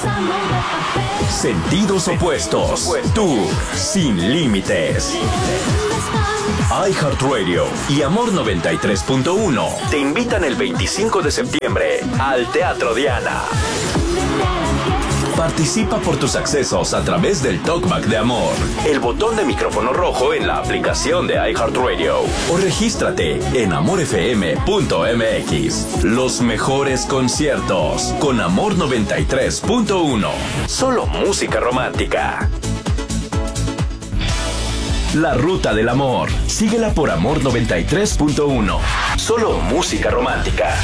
Sentidos opuestos. Tú, sin límites. iHeartRadio y Amor 93.1 te invitan el 25 de septiembre al Teatro Diana. Participa por tus accesos a través del Talkback de Amor, el botón de micrófono rojo en la aplicación de iHeartRadio o regístrate en amorfm.mx. Los mejores conciertos con Amor 93.1. Solo música romántica. La Ruta del Amor. Síguela por Amor 93.1. Solo música romántica.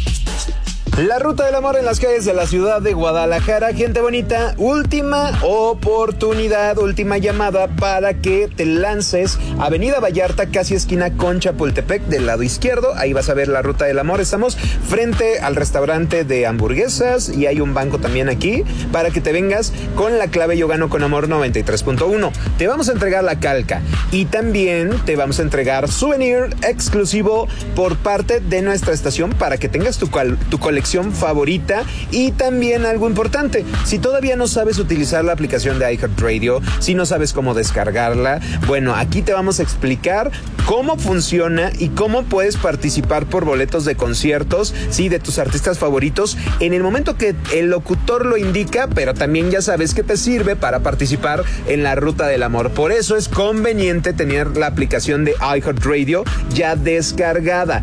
La Ruta del Amor en las calles de la ciudad de Guadalajara. Gente bonita, última oportunidad, última llamada para que te lances. Avenida Vallarta, casi esquina con Chapultepec, del lado izquierdo. Ahí vas a ver la Ruta del Amor. Estamos frente al restaurante de hamburguesas y hay un banco también aquí para que te vengas con la clave Yo Gano con Amor 93.1. Te vamos a entregar la calca y también te vamos a entregar souvenir exclusivo por parte de nuestra estación para que tengas tu colección favorita. Y también algo importante, si todavía no sabes utilizar la aplicación de iHeartRadio, si no sabes cómo descargarla, bueno, aquí te vamos a explicar cómo funciona y cómo puedes participar por boletos de conciertos, sí, de tus artistas favoritos, en el momento que el locutor lo indica, pero también ya sabes que te sirve para participar en la Ruta del Amor. Por eso es conveniente tener la aplicación de iHeartRadio ya descargada.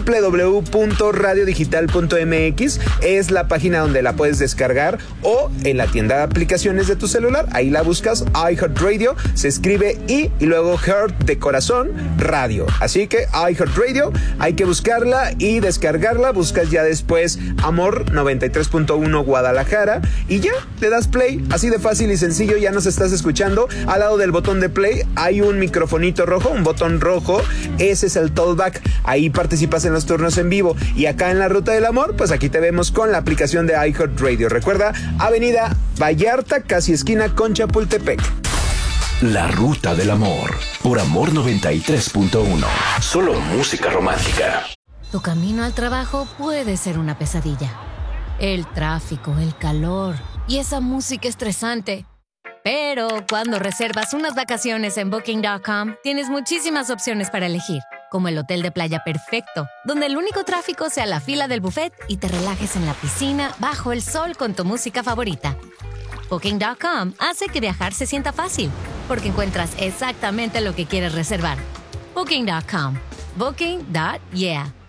www.radiodigital.mx es la página donde la puedes descargar, o en la tienda de aplicaciones de tu celular. Ahí la buscas, iHeartRadio, se escribe y luego Heart de corazón, radio. Así que iHeartRadio, hay que buscarla y descargarla. Buscas ya después Amor 93.1 Guadalajara y ya le das play. Así de fácil y sencillo, ya nos estás escuchando. Al lado del botón de play hay un microfonito rojo, un botón rojo. Ese es el Talkback. Ahí participas en los turnos en vivo. Y acá en la Ruta del Amor, pues aquí te vemos con la aplicación de iHeartRadio. Recuerda, Avenida Vallarta, casi esquina con Chapultepec. La Ruta del Amor, por Amor 93.1. Solo música romántica. Tu camino al trabajo puede ser una pesadilla. El tráfico, el calor y esa música estresante. Pero cuando reservas unas vacaciones en Booking.com, tienes muchísimas opciones para elegir, como el hotel de playa perfecto, donde el único tráfico sea la fila del buffet y te relajes en la piscina bajo el sol con tu música favorita. Booking.com hace que viajar se sienta fácil, porque encuentras exactamente lo que quieres reservar. Booking.com. Booking.yeah.